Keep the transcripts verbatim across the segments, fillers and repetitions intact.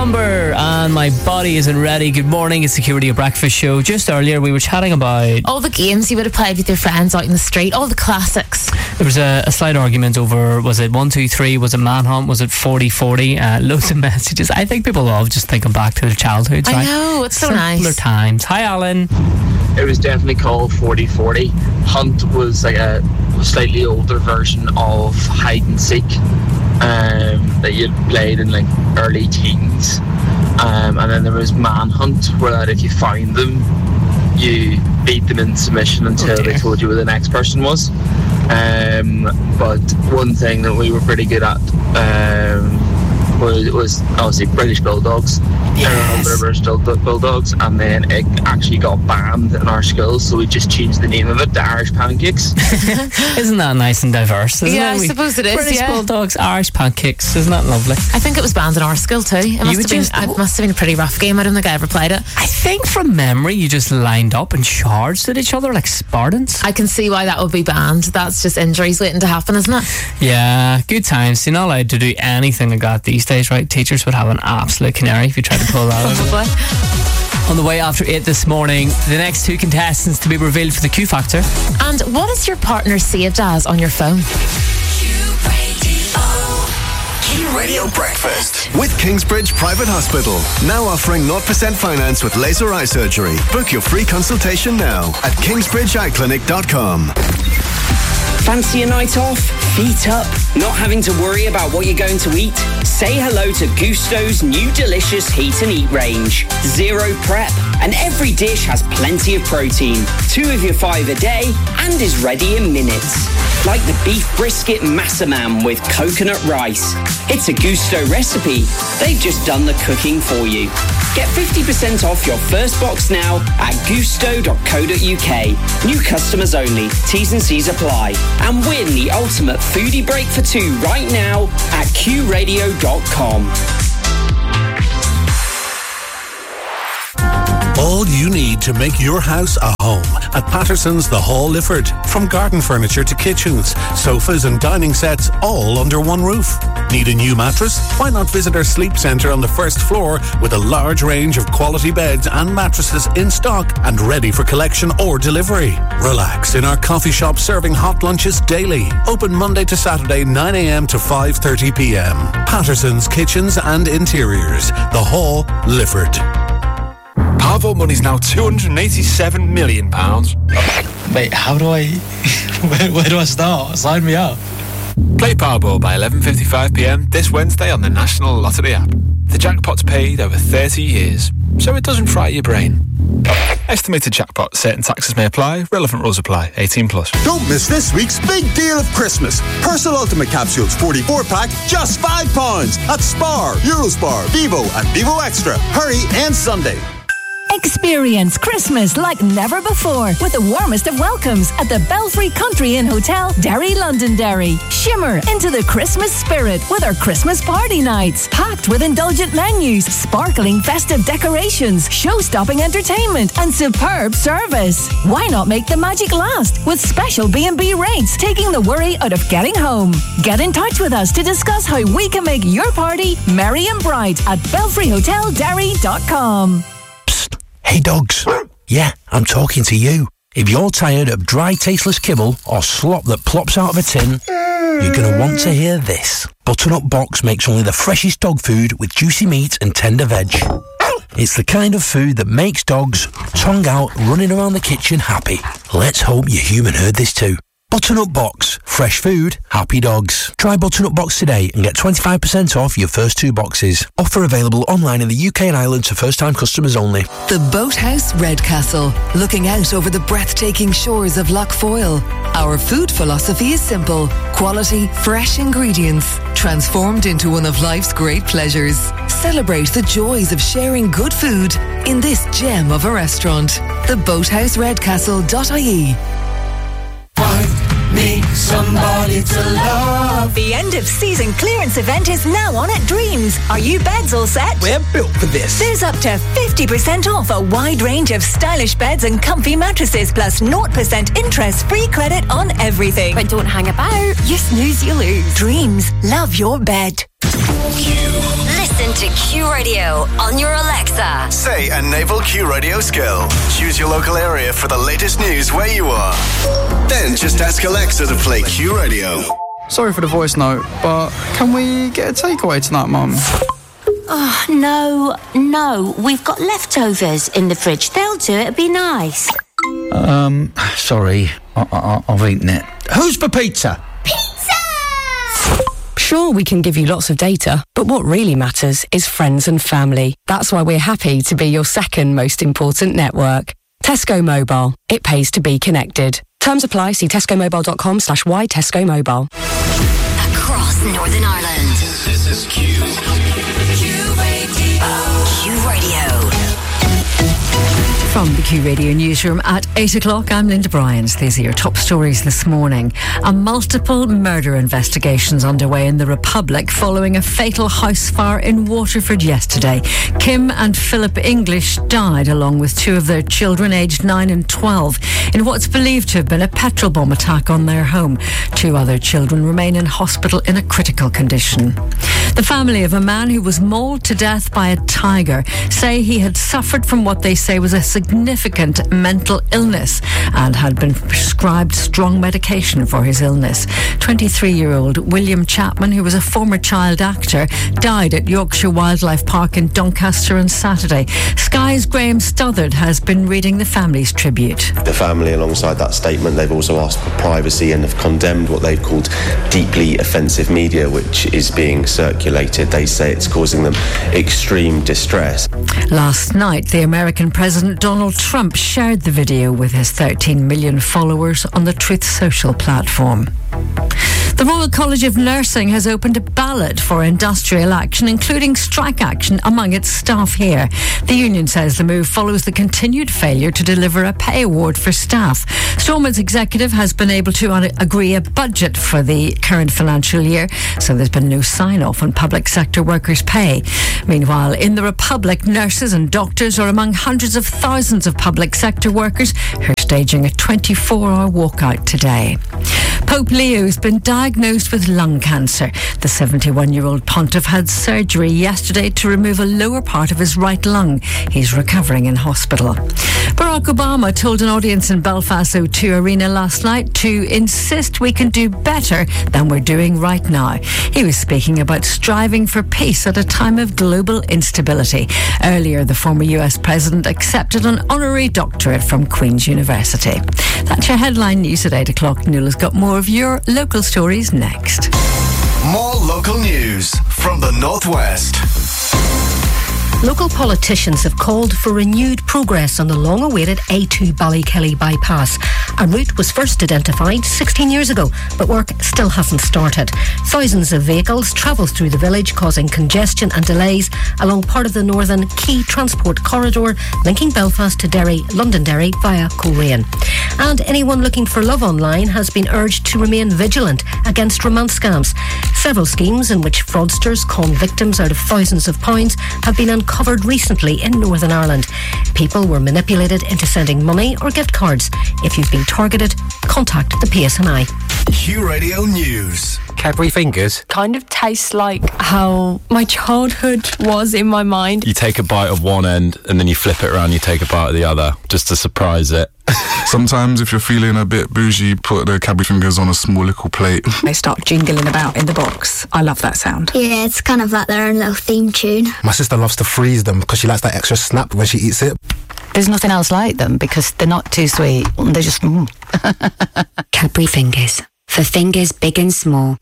Number and my body isn't ready. Good morning, it's the Q Radio Breakfast Show. Just earlier we were chatting about all the games you would have played with your friends out in the street, all the classics. There was a, a slight argument over, was it one two three, was it Manhunt, was it forty forty? Uh, loads of messages. I think people love just thinking back to their childhoods, I right? know, it's so Simpler nice. Simpler times. Hi, Alan. It was definitely called forty forty. Hunt was like a slightly older version of hide and seek um, that you played in like early teens. Um, and then there was Manhunt, where that if you found them, you beat them in submission until Okay. they told you who the next person was. Um, but one thing that we were pretty good at um, was, was obviously British Bulldogs. Yes. Uh, British Bulldogs, and then it actually got banned in our schools, so we just changed the name of it to Irish Pancakes. Isn't that nice and diverse? Isn't Yeah, it? I We- suppose it is, British yeah. Bulldogs, Irish Pancakes. Isn't that lovely? I think it was banned in our school too. It must, would have been, just- it must have been a pretty rough game. I don't think I ever played it. I think from memory you just lined up and charged at each other like Spartans. I can see why that would be banned. That's just injuries waiting to happen, isn't it? Yeah, good times. You're not allowed to do anything like that these days, right? Teachers would have an absolute canary if you tried to pull that out of it. Probably. On the way after eight this morning, the next two contestants to be revealed for the Q Factor. And what is your partner saved as on your phone? Q Radio Breakfast with Kingsbridge Private Hospital. Now offering zero percent finance with laser eye surgery. Book your free consultation now at kingsbridge eye clinic dot com. Fancy a night off? Feet up? Not having to worry about what you're going to eat? Say hello to Gusto's new delicious Heat and Eat range. Zero prep, and every dish has plenty of protein. Two of your five a day, and is ready in minutes. Like the beef brisket massaman with coconut rice. It's a Gusto recipe. They've just done the cooking for you. Get fifty percent off your first box now at gusto dot co dot uk. New customers only. T's and C's apply. And win the ultimate foodie break for two right now at q radio dot com. All you need to make your house a home at Patterson's The Hall, Lifford. From garden furniture to kitchens, sofas and dining sets, all under one roof. Need a new mattress? Why not visit our sleep centre on the first floor with a large range of quality beds and mattresses in stock and ready for collection or delivery. Relax in our coffee shop serving hot lunches daily. Open Monday to Saturday nine a.m. to five thirty p.m. Patterson's Kitchens and Interiors. The Hall, Lifford. Powerball money's now two hundred eighty-seven million pounds. Wait, how do I... where, where do I start? Sign me up. Play Powerball by eleven fifty-five p.m. this Wednesday on the National Lottery app. The jackpot's paid over thirty years, so it doesn't fry your brain. Estimated jackpot. Certain taxes may apply. Relevant rules apply. eighteen plus. Don't miss this week's big deal of Christmas. Persil Ultimate Capsules forty-four pack, just five pounds at Spar, Eurospar, Vivo and Vivo Extra. Hurry and Sunday. Experience Christmas like never before with the warmest of welcomes at the Belfry Country Inn Hotel, Derry, Londonderry. Shimmer into the Christmas spirit with our Christmas party nights, packed with indulgent menus, sparkling festive decorations, show-stopping entertainment, and superb service. Why not make the magic last with special B and B rates, taking the worry out of getting home? Get in touch with us to discuss how we can make your party merry and bright at belfry hotel derry dot com. Hey dogs, yeah, I'm talking to you. If you're tired of dry, tasteless kibble or slop that plops out of a tin, you're going to want to hear this. Butternut Box makes only the freshest dog food with juicy meat and tender veg. It's the kind of food that makes dogs, tongue out, running around the kitchen happy. Let's hope your human heard this too. Butternut Box. Fresh food, happy dogs. Try Butternut Box today and get twenty-five percent off your first two boxes. Offer available online in the U K and Ireland to first-time customers only. The Boathouse Redcastle, looking out over the breathtaking shores of Lough Foyle. Our food philosophy is simple. Quality, fresh ingredients, transformed into one of life's great pleasures. Celebrate the joys of sharing good food in this gem of a restaurant. the boathouse redcastle dot I E. Find me somebody to love. The end of season clearance event is now on at Dreams. Are you beds all set? We're built for this. There's up to fifty percent off a wide range of stylish beds and comfy mattresses, plus zero percent interest-free credit on everything. But don't hang about. You snooze, you lose. Dreams. Love your bed. You listen Listen to Q Radio on your Alexa. Say enable Q Radio skill. Choose your local area for the latest news where you are. Then just ask Alexa to play Q Radio. Sorry for the voice note, but can we get a takeaway tonight, Mum? Oh, no, no. We've got leftovers in the fridge. They'll do it. It'd be nice. Um, sorry. I- I- I've eaten it. Who's for pizza? Sure, we can give you lots of data, but what really matters is friends and family. That's why we're happy to be your second most important network. Tesco Mobile. It pays to be connected. Terms apply. See tescomobile.com slash y Tesco Mobile. Across Northern Ireland. This is Q. Q Radio. Q Radio. From the Q Radio newsroom at eight o'clock, I'm Linda Bryans. These are your top stories this morning. A multiple murder investigations underway in the Republic following a fatal house fire in Waterford yesterday. Kim and Philip English died along with two of their children aged nine and twelve in what's believed to have been a petrol bomb attack on their home. Two other children remain in hospital in a critical condition. The family of a man who was mauled to death by a tiger say he had suffered from what they say was a significant mental illness and had been prescribed strong medication for his illness. twenty-three-year-old William Chapman, who was a former child actor, died at Yorkshire Wildlife Park in Doncaster on Saturday. Sky's Graham Stothard has been reading the family's tribute. The family, alongside that statement, they've also asked for privacy and have condemned what they've called deeply offensive media, which is being circulated. They say it's causing them extreme distress. Last night, the American President Donald Trump shared the video with his thirteen million followers on the Truth Social platform. The Royal College of Nursing has opened a ballot for industrial action, including strike action among its staff here. The union says the move follows the continued failure to deliver a pay award for staff. Stormont's executive has been able to un- agree a budget for the current financial year, so there's been no sign-off on public sector workers' pay. Meanwhile, in the Republic, nurses and doctors are among hundreds of thousands of public sector workers who are staging a twenty-four hour walkout today. Pope Leo has been diagnosed with lung cancer. The seventy-one-year-old pontiff had surgery yesterday to remove a lower part of his right lung. He's recovering in hospital. Barack Obama told an audience in Belfast O two Arena last night to insist we can do better than we're doing right now. He was speaking about striving for peace at a time of global instability. Earlier, the former U S president accepted an honorary doctorate from Queen's University. That's your headline news at eight o'clock. Nuala's got more of your local stories next. More local news from the Northwest. Local politicians have called for renewed progress on the long-awaited A two Ballykelly bypass. A route was first identified sixteen years ago, but work still hasn't started. Thousands of vehicles travel through the village, causing congestion and delays along part of the northern key transport corridor linking Belfast to Derry, Londonderry via Coleraine. And anyone looking for love online has been urged to remain vigilant against romance scams. Several schemes in which fraudsters con victims out of thousands of pounds have been uncovered recently in Northern Ireland. People were manipulated into sending money or gift cards. If you've been targeted, contact the P S N I. Q Radio News. Cadbury Fingers. Kind of tastes like how my childhood was in my mind. You take a bite of one end and then you flip it around, you take a bite of the other, just to surprise it. Sometimes if you're feeling a bit bougie, put the Cadbury Fingers on a small little plate. They start jingling about in the box. I love that sound. Yeah, it's kind of like their own little theme tune. My sister loves to freeze them because she likes that extra snap when she eats it. There's nothing else like them because they're not too sweet. They're just... Mm. Cadbury Fingers. For fingers big and small.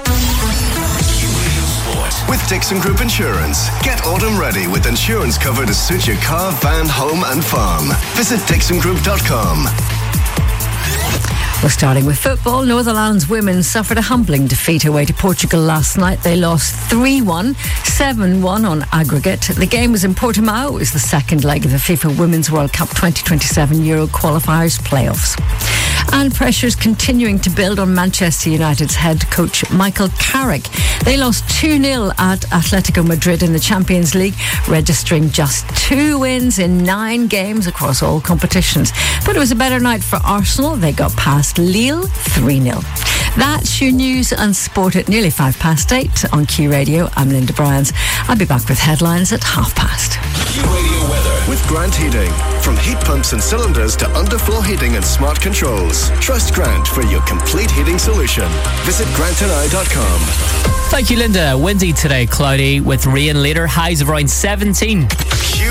With Dixon Group Insurance. Get autumn ready with insurance cover to suit your car, van, home and farm. Visit dixon group dot com. We're starting with football. Northern Ireland's women suffered a humbling defeat away to Portugal last night. They lost three one, seven one on aggregate. The game was in Portimao. It was the second leg of the FIFA Women's World Cup twenty twenty-seven Euro qualifiers playoffs. And pressure's continuing to build on Manchester United's head coach Michael Carrick. They lost two nil at Atletico Madrid in the Champions League, registering just two wins in nine games across all competitions. But it was a better night for Arsenal. They got past Lille three nil. That's your news and sport at nearly five past eight on Q Radio. I'm Linda Bryans. I'll be back with headlines at half past. Q Radio weather with Grant Heating. From heat pumps and cylinders to underfloor heating and smart controls. Trust Grant for your complete heating solution. Visit grant and I dot com. Thank you, Linda. Windy today, cloudy with rain later. Highs of around seventeen.